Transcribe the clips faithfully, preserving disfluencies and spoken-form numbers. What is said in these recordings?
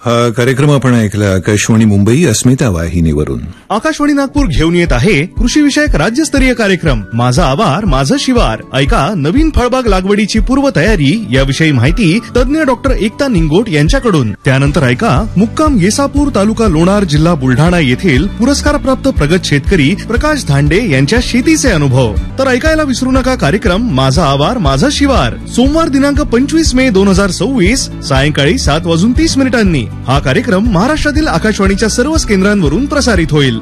हा कार्यक्रम आपण ऐकला आकाशवाणी मुंबई अस्मिता वाहिनीवरून. आकाशवाणी नागपूर घेऊन येत आहे कृषी विषयक राज्यस्तरीय कार्यक्रम माझा आवार माझं शिवार. ऐका नवीन फळबाग लागवडीची पूर्वतयारी याविषयी माहिती तज्ञ डॉक्टर एकता निंगोट यांच्याकडून. त्यानंतर ऐका मुक्काम येसापूर तालुका लोणार जिल्हा बुलढाणा येथील पुरस्कारप्राप्त प्रगत शेतकरी प्रकाश धांडे यांच्या शेतीचे अनुभव. तर ऐकायला विसरू नका कार्यक्रम माझा आवार माझं शिवार सोमवार दिनांक पंचवीस मे दोन हजार सव्वीस सायंकाळी सात वाजून तीस मिनिटांनी. हा कार्यक्रम महाराष्ट्रातील आकाशवाणीच्या सर्वच केंद्रांवरून प्रसारित होईल.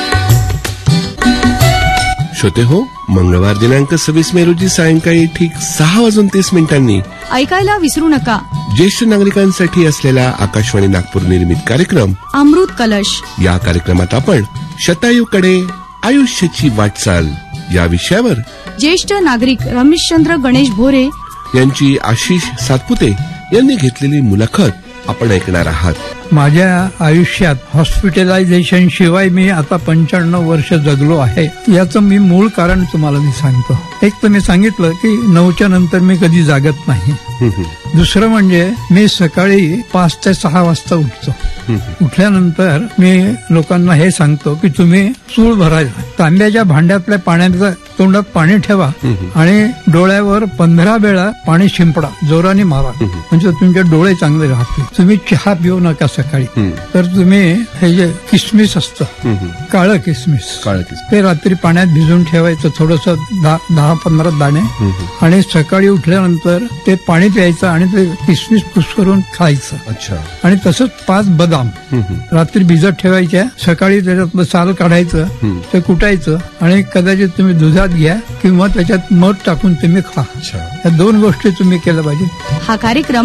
श्रोते हो, मंगळवार दिनांक सव्वीस मे रोजी सायंकाळी ठीक सहा वाजून तीस मिनिटांनी ऐकायला विसरू नका ज्येष्ठ नागरिकांसाठी असलेला आकाशवाणी नागपूर निर्मित कार्यक्रम अमृत कलश. या कार्यक्रमात आपण शतायूकडे आयुष्याची वाटचाल या विषयावर ज्येष्ठ नागरिक रमेशचंद्र गणेश भोरे यांची आशिष सातपुते यांनी घेतलेली मुलाखत आपण ऐकणार आहात. माझ्या आयुष्यात हॉस्पिटलायझेशन शिवाय मी आता पंच्याण्णव वर्ष जगलो आहे. याचं मी मूळ कारण तुम्हाला मी सांगतो. एक तर मी सांगितलं की नऊच्या नंतर मी कधी जागत नाही. दुसरं म्हणजे मी सकाळी पाच ते सहा वाजता उठतो. उठल्यानंतर मी लोकांना हे सांगतो की तुम्ही चूळ भरायचा, तांब्याच्या भांड्यातल्या पाण्याचं तोंडात पाणी ठेवा आणि डोळ्यावर पंधरा वेळा पाणी शिंपडा, जोराने मारा, म्हणजे तुमचे डोळे चांगले राहतील. तुम्ही चहा पिऊ नका सकाळी. तर तुम्ही हे जे किसमिस असतं काळं किसमिस काळं किसमिस ते रात्री पाण्यात भिजून ठेवायचं थोडस दहा पंधरा दाणे आणि सकाळी उठल्यानंतर ते पाणी प्यायचं आणि ते किसमिस कुस्करून खायचं. अच्छा. आणि तसंच पाच बदाम रात्री भिजत ठेवायच्या, सकाळी त्याच्यातलं साल काढायचं, ते कुटायचं आणि कदाचित तुम्ही दुधात घ्या किंवा त्याच्यात मध टाकून तुम्ही खा. या दोन गोष्टी तुम्ही केल्या पाहिजे. हा कार्यक्रम